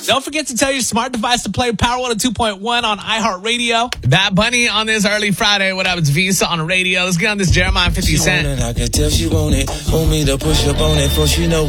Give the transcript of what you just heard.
Don't forget to tell your smart device to play Power 102.1 on iHeartRadio. Bad Bunny on this early Friday. What up? It's Visa on the radio. Let's get on this Jeremiah 50 Cent. I can tell she want it. Want me to push up on it, for she know